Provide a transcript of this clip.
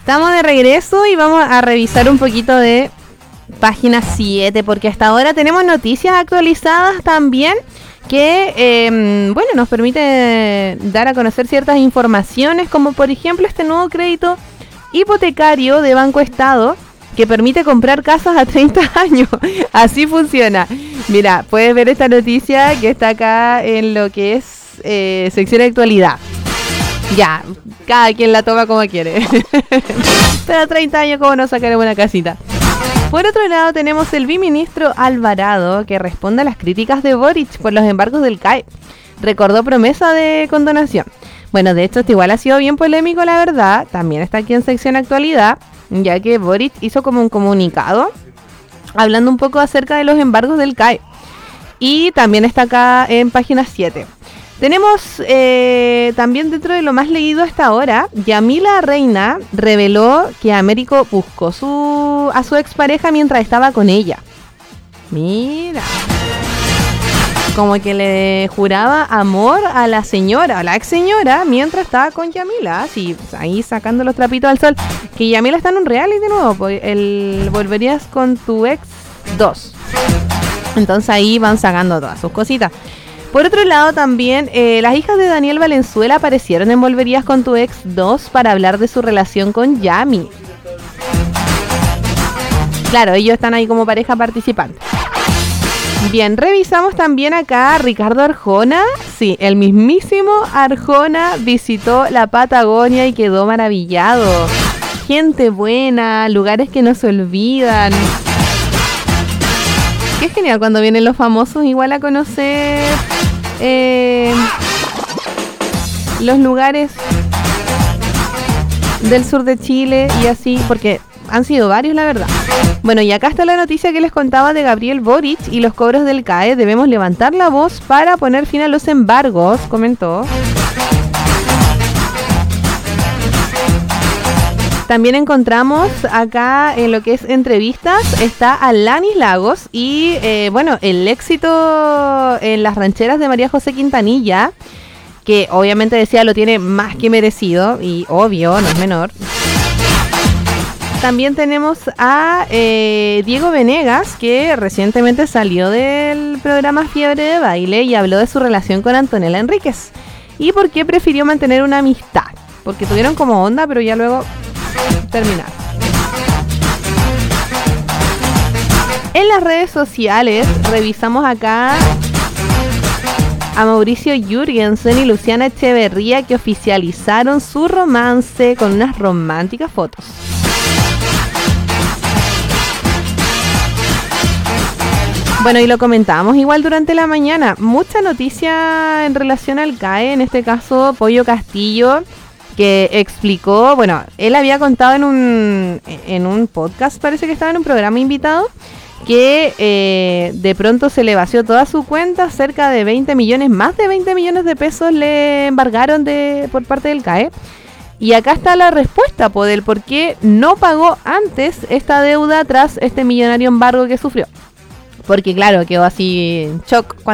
Estamos de regreso y vamos a revisar un poquito de página 7, porque hasta ahora tenemos noticias actualizadas también que, nos permite dar a conocer ciertas informaciones, como por ejemplo este nuevo crédito hipotecario de Banco Estado que permite comprar casas a 30 años. Así funciona. Mira, puedes ver esta noticia que está acá en lo que es sección de actualidad. Ya, cada quien la toma como quiere. Pero a 30 años, ¿cómo no sacaremos una casita? Por otro lado, tenemos el viceministro Alvarado, que responde a las críticas de Boric por los embargos del CAE. Recordó promesa de condonación. Bueno, de hecho, esto igual ha sido bien polémico, la verdad. También está aquí en sección actualidad, ya que Boric hizo como un comunicado hablando un poco acerca de los embargos del CAE. Y también está acá en página 7. Tenemos también dentro de lo más leído hasta ahora, Yamila Reina reveló que Américo buscó a su expareja mientras estaba con ella. Mira. Como que le juraba amor a la señora, a la ex señora, mientras estaba con Yamila. Sí, ahí sacando los trapitos al sol. Que Yamila está en un reality de nuevo, pues el Volverías con tu ex 2. Entonces ahí van sacando todas sus cositas. Por otro lado también, las hijas de Daniel Valenzuela aparecieron en Volverías con tu ex 2 para hablar de su relación con Yami. Claro, ellos están ahí como pareja participante. Bien, revisamos también acá a Ricardo Arjona. Sí, el mismísimo Arjona visitó la Patagonia y quedó maravillado. Gente buena, lugares que no se olvidan. Qué genial cuando vienen los famosos igual a conocer los lugares del sur de Chile y así, porque han sido varios, la verdad. Bueno, y acá está la noticia que les contaba de Gabriel Boric y los cobros del CAE. Debemos levantar la voz para poner fin a los embargos, comentó. También encontramos acá en lo que es entrevistas, está Alanis Lagos y, el éxito en las rancheras de María José Quintanilla, que obviamente decía lo tiene más que merecido y obvio, no es menor. También tenemos a Diego Venegas, que recientemente salió del programa Fiebre de Baile y habló de su relación con Antonella Enríquez y por qué prefirió mantener una amistad, porque tuvieron como onda, pero ya luego terminar. En las redes sociales revisamos acá a Mauricio Jürgensen y Luciana Echeverría, que oficializaron su romance con unas románticas fotos. Bueno, y lo comentábamos igual durante la mañana. Mucha noticia en relación al CAE, en este caso Pollo Castillo, que explicó, él había contado en un podcast, parece que estaba en un programa invitado, que de pronto se le vació toda su cuenta, cerca de 20 millones, más de 20 millones de pesos le embargaron por parte del CAE. Y acá está la respuesta, del por qué no pagó antes esta deuda tras este millonario embargo que sufrió. Porque claro, quedó así en shock